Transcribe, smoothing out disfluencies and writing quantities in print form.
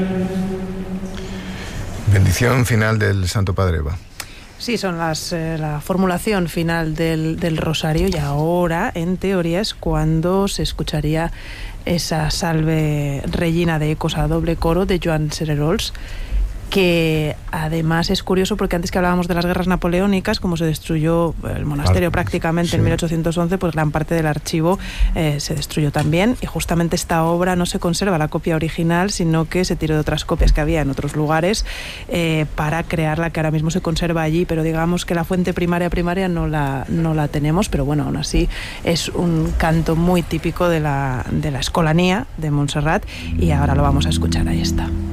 Bendición final del Santo Padre, Eva. Sí, son la formulación final del rosario, y ahora, en teoría, es cuando se escucharía esa Salve Regina de ecos a doble coro de Joan Cererols, que además es curioso porque antes que hablábamos de las guerras napoleónicas, como se destruyó el monasterio prácticamente en 1811, pues gran parte del archivo se destruyó también, y justamente esta obra no se conserva la copia original, sino que se tiró de otras copias que había en otros lugares para crear la que ahora mismo se conserva allí, pero digamos que la fuente primaria no la tenemos, pero bueno, aún así es un canto muy típico de la escolanía de Montserrat, y ahora lo vamos a escuchar. Ahí está.